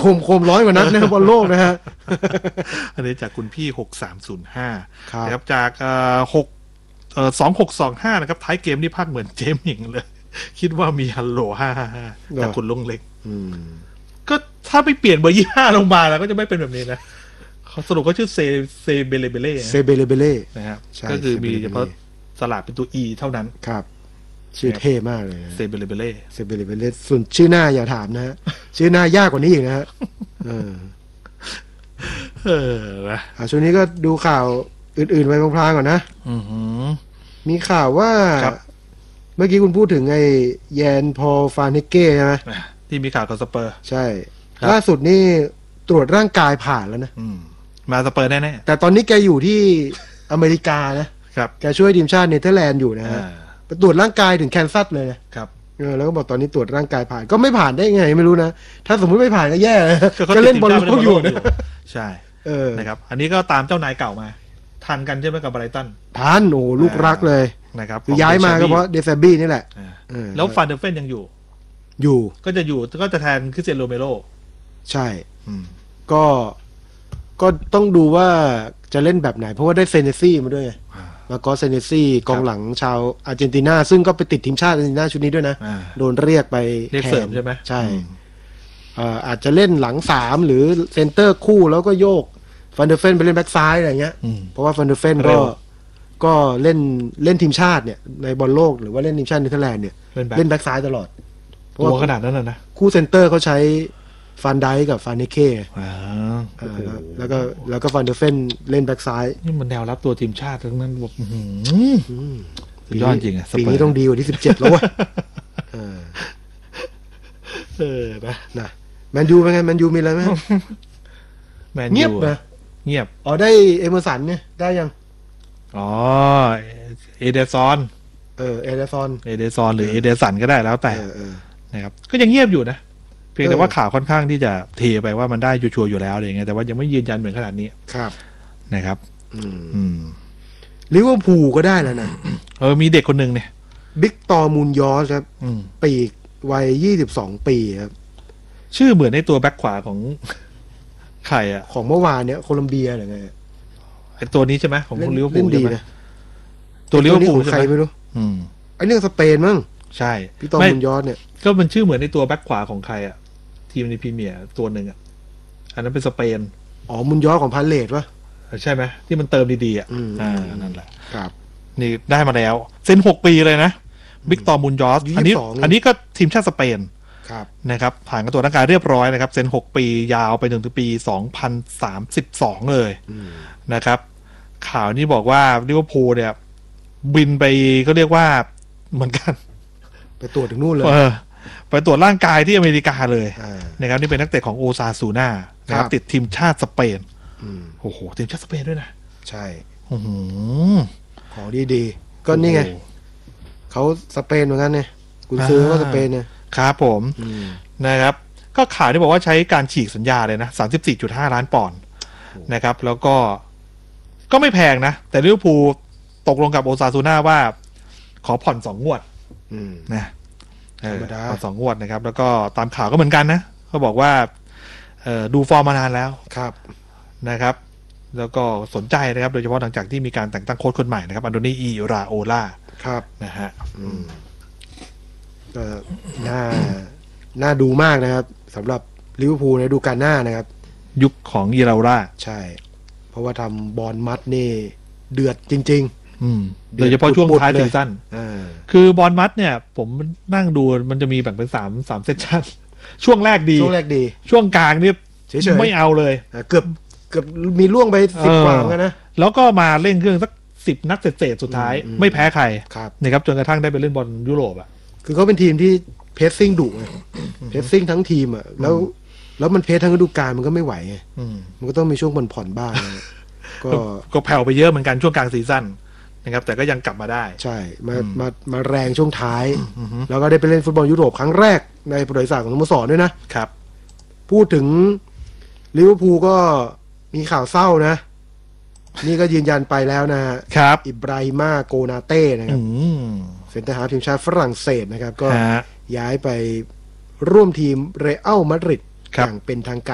คมร้อยกว่านัดนะบอลโลกนะฮะอันนี้จากคุณพี่6305 นะครับจาก2625นะครับท้ายเกมนี่ภาคเหมือนเจมหญิงเลยคิดว่ามีฮัลโหล555จากคุณลุงเล็กก็ถ้าไปเปลี่ยนเบอร์25ลงมาแล้วก็จะไม่เป็นแบบนี้นะเขาสรุปก็ชื่อเซเบเลเบเล่นะครับก็คือมีเฉพาะสลับเป็นตัว E เท่านั้นครับชื่อเท่มากเลยเซเบเลเบเล่ส่วนชื่อหน้าอย่าถามนะฮะชื่อหน้ายากกว่านี้อีกนะฮะนะช่วงนี้ก็ดูข่าวอื่นๆไปพลางๆก่อนนะมีข่าวว่าเมื่อกี้คุณพูดถึงไอ้แยนพอลฟานเฮเก้ใช่ไหมที่มีข่าวกับสเปอร์ใช่ล่าสุดนี่ตรวจร่างกายผ่านแล้วนะมาสเปอร์แน่ๆแต่ตอนนี้แกอยู่ที่อเมริกานะครับแกช่วยทีมชาติเนเธอร์แลนด์อยู่นะฮะไปตรวจร่างกายถึงแคนซัสเลยนะครับแล้วก็บอกตอนนี้ตรวจร่างกายผ่านก็ไม่ผ่านได้ไงไม่รู้นะถ้าสมมติไม่ผ่านก็แย่ก็เล่นบอลโลกอยู่นะใช่นะครับอันนี้ก็ตามเจ้านายเก่ามาทันกันใช่ไหมกับไบรตันทันโอ้ลูกรักเลยนะครับคือย้ายมาก็เพราะเดซาบี้นี่แหละแล้วฟานเดอร์เฟนยังอยู่ก็จะแทนคริสเตียโนโรเมโรใช่ก็ต้องดูว่าจะเล่นแบบไหนเพราะว่าได้เซเนซี่มาด้วยมาก็เซเนซี่กองหลังชาวอาร์เจนตินาซึ่งก็ไปติดทีมชาติอาร์เจนตินาชุดนี้ด้วยนะโดนเรียกไปเสริมใช่ไหมใช่อาจจะเล่นหลัง3หรือเซนเตอร์คู่แล้วก็โยกฟันเดอร์เฟนไปเล่นแบ็กซ้ายอะไรเงี้ยเพราะว่าฟันเดอร์เฟนก็เล่นทีมชาติเนี่ยในบอลโลกหรือว่าเล่นทีมชาติเนเธอร์แลนด์เนี่ยเล่นแบ็กซ้ายตลอดตัวขนาดนั้นนะคู่เซนเตอร์เขาใช้ฟันไดกับฟันเนเก้แล้วก็ฟันเดอร์เฟนเล่นแบ็กซ้ายนี่มันแนวรับตัวทีมชาติทั้งนั้นแบบสุดยอดจริงอ่ะปีนี้ต้องดีกว่าที่17แล้ววะนะแมนยูเป็นไงแมนยูมีอะไรไหมเงียบนะเงียบได้เอเมอร์สันเนี่ยได้ยังเอเดซอนเอเดซอนหรือเอเดสันก็ได้แล้วแต่นะครับก็ยังเงียบอยู่นะเพียงแต่ว่าข่าวค่อนข้างที่จะเทไปว่ามันได้ชัวร์อยู่แล้วอะไรอย่างเงี้ยแต่ว่ายังไม่ยืนยันเหมือนขนาดนี้ครับนะครับลิเวอร์พูลก็ได้แล้วนะมีเด็กคนหนึ่งเนี่ยบิ๊กตอร์มูนยอสครับปีกวัย22 ปีครับชื่อเหมือนในตัวแบ็คขวาของใครอ่ะของเมื่อวานเนี้ยโคลัมเบียหรือไงไอตัวนี้ใช่ไหมของลิเวอร์พูลใช่ไหมตัวลิเวอร์พูลใครไม่รู้ไอเรื่องสเปนมั้งใช่พี่ตอมมุนยอดเนี่ยก็มันชื่อเหมือนในตัวแบ็คขวาของใครอ่ะทีมในพรีเมียร์ตัวหนึ่งอ่ะอันนั้นเป็นสเปนมุนยอดของพาเลตวะใช่ไหมที่มันเติมดีๆอ่ะนั่นแหละครับนี่ได้มาแล้วเซ็น6 ปีเลยนะบิ๊กตอร์มุนยอสอันนี้ก็ทีมชาติสเปนนะครับผ่านการตรวจร่างกายเรียบร้อยนะครับเซ็น6 ปียาวไปถึงปี2032เลยนะครับข่าวนี้บอกว่าลิเวอร์พูลเนี่ยบินไปก็เรียกว่าเหมือนกันไปตรวจถึงนู่นเลยไปตรวจร่างกายที่อเมริกาเลยนะครับนี่เป็นนักเตะของโอซาซูน่านะครับติดทีมชาติสเปนโอ้โหทีมชาติสเปนด้วยนะใช่ของดีๆก็นี่ไงเขาสเปนเหมือนกันเนี่ยคุณซื้อก็สเปนเนี่ยครับผมนะครับก็ข่าวที่บอกว่าใช้การฉีกสัญญาเลยนะ 34.5 ล้านปอนด์นะครับแล้วก็ไม่แพงนะแต่ลิเวอร์พูลตกลงกับโอซาซูน่าว่าขอผ่อน2 งวดนะผ่อน2 งวดนะครับแล้วก็ตามข่าวก็เหมือนกันนะเขาบอกว่าดูฟอร์มมานานแล้วครับนะครับแล้วก็สนใจนะครับโดยเฉพาะหลังจากที่มีการแต่งตั้งโค้ชคนใหม่นะครับอันโดนีอิราโอลาครับนะฮะก็น่าดูมากนะครับสำหรับลิเวอร์พูลในฤดูกาลหน้านะครับยุคของอิราโอลาใช่เพราะว่าทำบอลมัดนี่เดือดจริงโดยเฉพาะช่วงท้ายซีซั่นคือบอลมัดเนี่ยผมนั่งดูมันจะมีแบ่งเป็น3เซสชั่นช่วงแรกดีช่วงกลางนี่ไม่เอาเลยเกือบมีล่วงไป10 กว่ากันนะแล้วก็มาเล่นเครื่องสัก10 นัดเศษสุดท้ายไม่แพ้ใครนะครับจนกระทั่งได้ไปเล่นบอลยุโรปอ่ะคือเขาเป็นทีมที่เพสซิ่งดุไงเพสซิ่งทั้งทีมอ่ะแล้วมันเพสทั้งฤดูกาลมันก็ไม่ไหวไงมันก็ต้องมีช่วงผ่อนบ้างก็แผ่วไปเยอะเหมือนกันช่วงกลางซีซั่นนะครับแต่ก็ยังกลับมาได้ใช่มาแรงช่วงท้ายแล้วก็ได้ไปเล่นฟุตบอลยุโรปครั้งแรกในประวัติศาสตร์ของสโมสรด้วยนะครับพูดถึงลิเวอร์พูลก็มีข่าวเศร้านะนี่ก็ยืนยันไปแล้วนะครับอิบราฮิมาโกนาเต้นะครับเซนเตอร์ฮาล์ฟทีมชาติฝรั่งเศสนะครับก็ย้ายไปร่วมทีมเรอัลมาดริดอย่างเป็นทางการ